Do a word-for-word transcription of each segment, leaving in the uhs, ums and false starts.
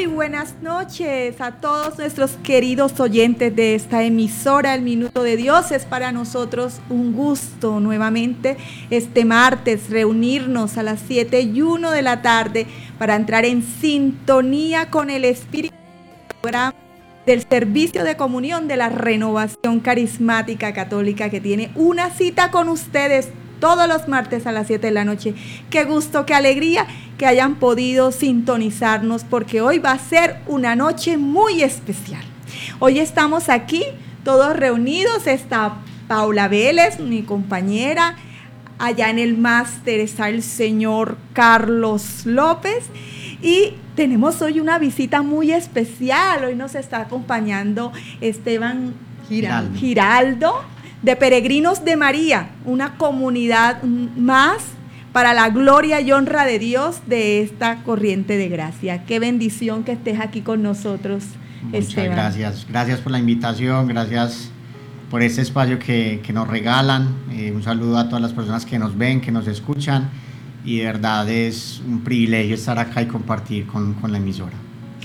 Muy buenas noches a todos nuestros queridos oyentes de esta emisora El Minuto de Dios. Es para nosotros un gusto nuevamente este martes reunirnos a las siete y uno de la tarde para entrar en sintonía con el Espíritu del servicio de comunión de la Renovación Carismática Católica, que tiene una cita con ustedes todos los martes a las siete de la noche. Qué gusto, qué alegría que hayan podido sintonizarnos, porque hoy va a ser una noche muy especial. Hoy estamos aquí todos reunidos. Está Paula Vélez, mi compañera. Allá en el máster está el señor Carlos López. Y tenemos hoy una visita muy especial. Hoy nos está acompañando Esteban Giraldo, Giraldo de Peregrinos de María, una comunidad más para la gloria y honra de Dios de esta corriente de gracia. Qué bendición que estés aquí con nosotros, Muchas Esteban. gracias, gracias por la invitación, gracias por este espacio que, que nos regalan. Eh, un saludo a todas las personas que nos ven, que nos escuchan, y de verdad es un privilegio estar acá y compartir con, con la emisora.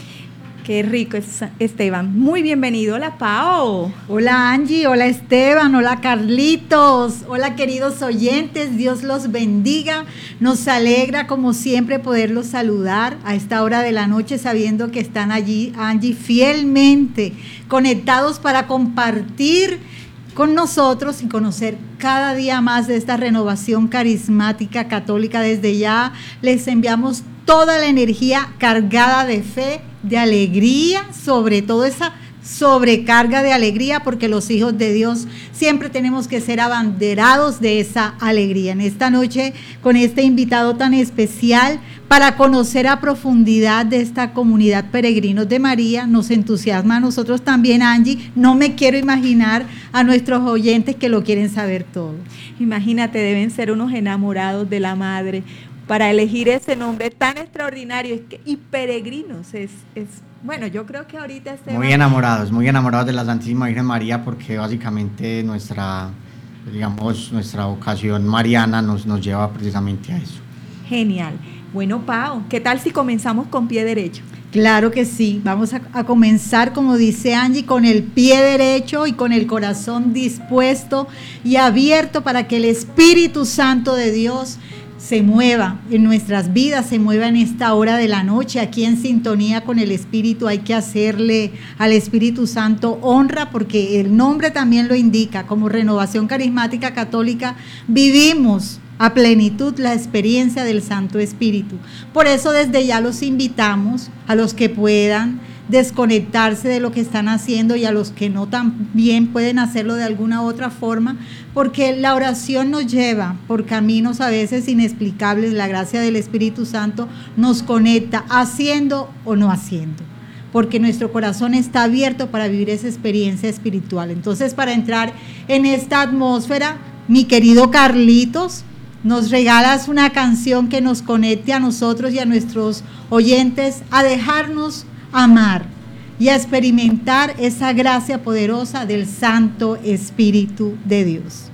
Qué rico, Esteban. Muy bienvenido. Hola, Pao. Hola, Angie. Hola, Esteban. Hola, Carlitos. Hola, queridos oyentes. Dios los bendiga. Nos alegra, como siempre, poderlos saludar a esta hora de la noche, sabiendo que están allí, Angie, fielmente conectados para compartir con nosotros y conocer cada día más de esta renovación carismática católica. Desde ya les enviamos toda la energía cargada de fe, de alegría, sobre todo esa sobrecarga de alegría, porque los hijos de Dios siempre tenemos que ser abanderados de esa alegría. En esta noche, con este invitado tan especial, para conocer a profundidad de esta comunidad Peregrinos de María, nos entusiasma a nosotros también, Angie. No me quiero imaginar a nuestros oyentes que lo quieren saber todo. Imagínate, deben ser unos enamorados de la Madre para elegir ese nombre tan extraordinario. Es que, y peregrinos, es, es, bueno, yo creo que ahorita... Este muy enamorados, muy enamorados de la Santísima Virgen María, porque básicamente nuestra, digamos, nuestra vocación mariana nos, nos lleva precisamente a eso. Genial. Bueno, Pao, ¿qué tal si comenzamos con pie derecho? Claro que sí, vamos a, a comenzar, como dice Angie, con el pie derecho y con el corazón dispuesto y abierto para que el Espíritu Santo de Dios se mueva en nuestras vidas, se mueva en esta hora de la noche. Aquí en sintonía con el Espíritu hay que hacerle al Espíritu Santo honra, porque el nombre también lo indica. Como Renovación Carismática Católica vivimos a plenitud la experiencia del Santo Espíritu. Por eso desde ya los invitamos a los que puedan desconectarse de lo que están haciendo y a los que no también pueden hacerlo de alguna otra forma, porque la oración nos lleva por caminos a veces inexplicables. La gracia del Espíritu Santo nos conecta haciendo o no haciendo, porque nuestro corazón está abierto para vivir esa experiencia espiritual. Entonces, para entrar en esta atmósfera, mi querido Carlitos, nos regalas una canción que nos conecte a nosotros y a nuestros oyentes a dejarnos amar y a experimentar esa gracia poderosa del Santo Espíritu de Dios.